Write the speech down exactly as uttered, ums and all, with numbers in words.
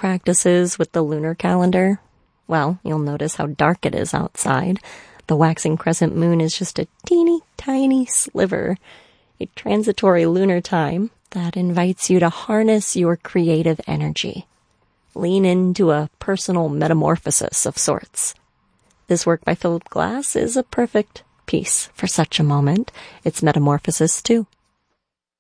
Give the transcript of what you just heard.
practices with the lunar calendar? Well, you'll notice how dark it is outside. The waxing crescent moon is just a teeny tiny sliver, a transitory lunar time that invites you to harness your creative energy. Lean into a personal metamorphosis of sorts. This work by Philip Glass is a perfect piece for such a moment. It's metamorphosis too.